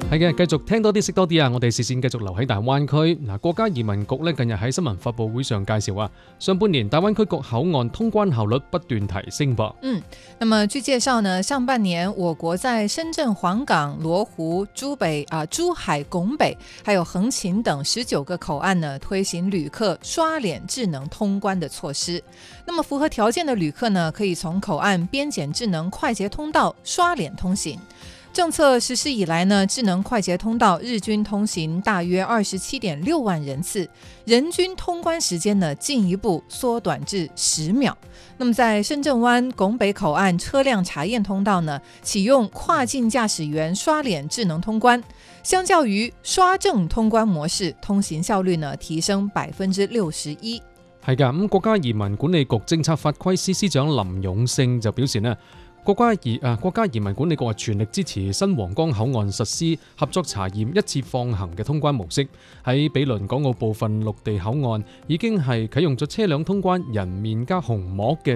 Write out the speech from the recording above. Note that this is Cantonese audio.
係嘅，繼續聽多啲識多啲啊！我哋視線繼續留喺大灣區嗱，國家移民局咧近日喺新聞發佈會上介紹啊，上半年大灣區各口岸通關效率不斷提升噃。 那麼據介紹呢，上半年我國在深圳、黃港、羅湖、珠海、拱北，還有橫琴等19個口岸呢，推行旅客刷臉智能通關的措施。那麼符合條件的旅客呢，可以從口岸邊檢智能快捷通道刷臉通行。政策實施以來呢，智能快捷通道日均通行大約27.6萬人次，人均通關時間呢進一步縮短至10秒。那麼在深圳灣、拱北口岸車輛查驗通道呢，啟用跨境駕駛員刷臉智能通關，相較於刷證通關模式，通行效率呢提升61%。 係㗎，咁國家移民管理局政策法規司司長林勇勝就表示呢，國家移民管理局係全力支持新皇崗口岸實施合作查驗一次放行嘅通關模式。喺毗鄰港澳部分陸地口岸已經係啟用咗車輛通關人面加虹膜嘅